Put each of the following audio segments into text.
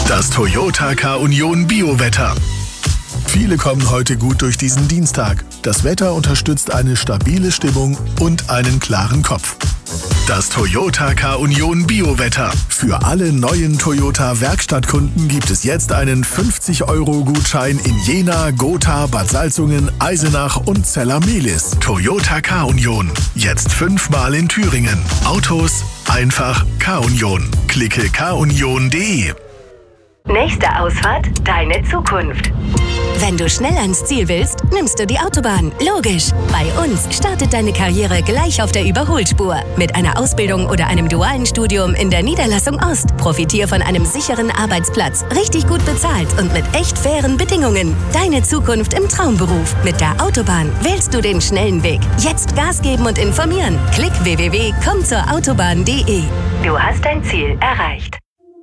Das Toyota K-Union Biowetter. Viele kommen heute gut durch diesen Dienstag. Das Wetter unterstützt eine stabile Stimmung und einen klaren Kopf. Das Toyota K-Union Biowetter. Für alle neuen Toyota-Werkstattkunden gibt es jetzt einen 50-Euro-Gutschein in Jena, Gotha, Bad Salzungen, Eisenach und Zella-Mehlis. Toyota K-Union. Jetzt 5-mal in Thüringen. Autos einfach K-Union. Klicke kunion.de. Nächste Ausfahrt, deine Zukunft. Wenn du schnell ans Ziel willst, nimmst du die Autobahn. Logisch. Bei uns startet deine Karriere gleich auf der Überholspur. Mit einer Ausbildung oder einem dualen Studium in der Niederlassung Ost. Profitier von einem sicheren Arbeitsplatz, richtig gut bezahlt und mit echt fairen Bedingungen. Deine Zukunft im Traumberuf. Mit der Autobahn wählst du den schnellen Weg. Jetzt Gas geben und informieren. Klick www.kommzurautobahn.de. Du hast dein Ziel erreicht.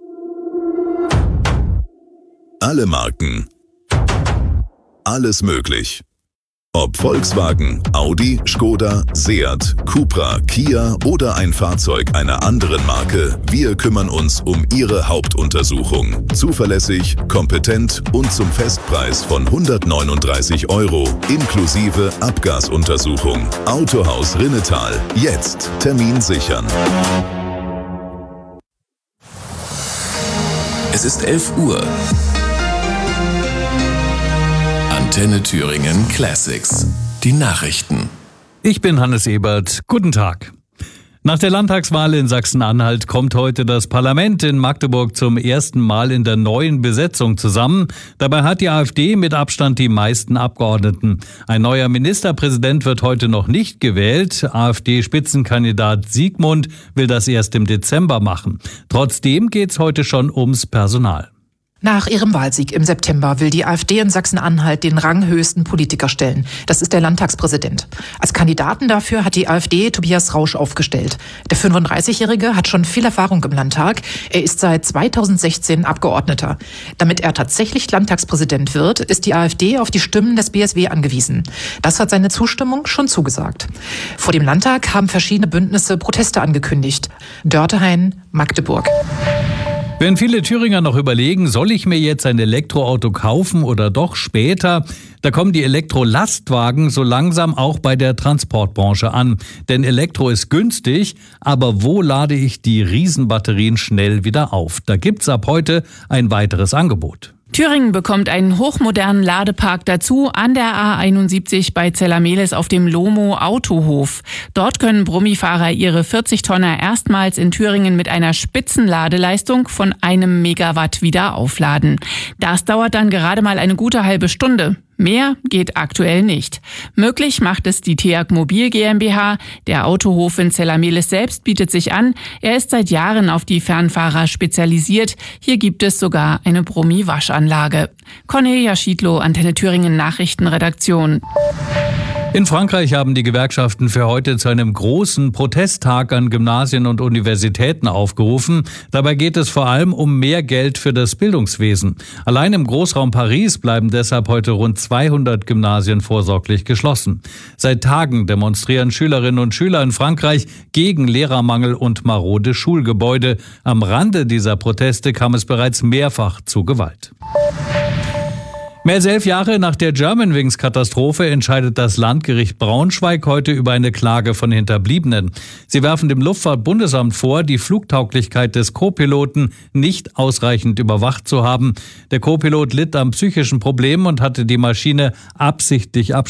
Alle Marken. Alles möglich. Ob Volkswagen, Audi, Skoda, Seat, Cupra, Kia oder ein Fahrzeug einer anderen Marke, wir kümmern uns um Ihre Hauptuntersuchung. Zuverlässig, kompetent und zum Festpreis von 139 € inklusive Abgasuntersuchung. Autohaus Rinnetal. Jetzt Termin sichern. Es ist 11 Uhr. Antenne Thüringen Classics. Die Nachrichten. Ich bin Hannes Ebert. Guten Tag. Nach der Landtagswahl in Sachsen-Anhalt kommt heute das Parlament in Magdeburg zum ersten Mal in der neuen Besetzung zusammen. Dabei hat die AfD mit Abstand die meisten Abgeordneten. Ein neuer Ministerpräsident wird heute noch nicht gewählt. AfD-Spitzenkandidat Siegmund will das erst im Dezember machen. Trotzdem geht's heute schon ums Personal. Nach ihrem Wahlsieg im September will die AfD in Sachsen-Anhalt den ranghöchsten Politiker stellen. Das ist der Landtagspräsident. Als Kandidaten dafür hat die AfD Tobias Rausch aufgestellt. Der 35-Jährige hat schon viel Erfahrung im Landtag. Er ist seit 2016 Abgeordneter. Damit er tatsächlich Landtagspräsident wird, ist die AfD auf die Stimmen des BSW angewiesen. Das hat seine Zustimmung schon zugesagt. Vor dem Landtag haben verschiedene Bündnisse Proteste angekündigt. Dörtehain, Magdeburg. Wenn viele Thüringer noch überlegen, soll ich mir jetzt ein Elektroauto kaufen oder doch später, da kommen die Elektrolastwagen so langsam auch bei der Transportbranche an. Denn Elektro ist günstig, aber wo lade ich die Riesenbatterien schnell wieder auf? Da gibt's ab heute ein weiteres Angebot. Thüringen bekommt einen hochmodernen Ladepark dazu an der A71 bei Zella-Mehlis auf dem Lomo Autohof. Dort können Brummifahrer ihre 40-Tonner erstmals in Thüringen mit einer Spitzenladeleistung von 1 Megawatt wieder aufladen. Das dauert dann gerade mal eine gute halbe Stunde. Mehr geht aktuell nicht. Möglich macht es die TEAG Mobil GmbH. Der Autohof in Zella-Mehlis selbst bietet sich an. Er ist seit Jahren auf die Fernfahrer spezialisiert. Hier gibt es sogar eine Brummi-Waschanlage. Cornelia Schiedlow, Antenne Thüringen Nachrichtenredaktion. In Frankreich haben die Gewerkschaften für heute zu einem großen Protesttag an Gymnasien und Universitäten aufgerufen. Dabei geht es vor allem um mehr Geld für das Bildungswesen. Allein im Großraum Paris bleiben deshalb heute rund 200 Gymnasien vorsorglich geschlossen. Seit Tagen demonstrieren Schülerinnen und Schüler in Frankreich gegen Lehrermangel und marode Schulgebäude. Am Rande dieser Proteste kam es bereits mehrfach zu Gewalt. Mehr als 11 Jahre nach der Germanwings-Katastrophe entscheidet das Landgericht Braunschweig heute über eine Klage von Hinterbliebenen. Sie werfen dem Luftfahrtbundesamt vor, die Flugtauglichkeit des Co-Piloten nicht ausreichend überwacht zu haben. Der Co-Pilot litt an psychischen Problemen und hatte die Maschine absichtlich